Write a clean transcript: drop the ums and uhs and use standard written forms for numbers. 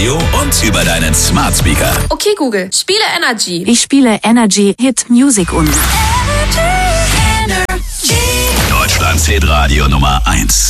Radio und über deinen Smart Speaker. Okay, Google, spiele Energy. Ich spiele Energy Hit Music Deutschlands Hitradio Nummer 1.